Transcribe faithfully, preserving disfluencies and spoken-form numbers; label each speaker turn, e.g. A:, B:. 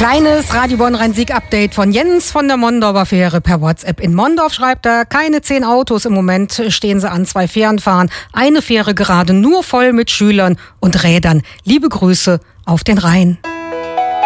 A: Kleines Radio Bonn Rhein-Sieg-Update von Jens von der Mondorfer Fähre per WhatsApp. In Mondorf schreibt er, keine zehn Autos im Moment stehen sie an, zwei Fähren fahren. Eine Fähre gerade nur voll mit Schülern und Rädern. Liebe Grüße auf den Rhein.